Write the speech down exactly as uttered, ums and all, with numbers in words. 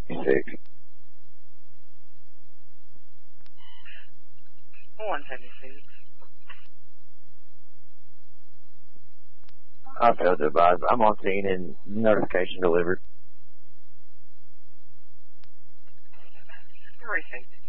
seventy-six. one seventy-six. I failed to advise. I'm on scene and notification delivered. three fifty.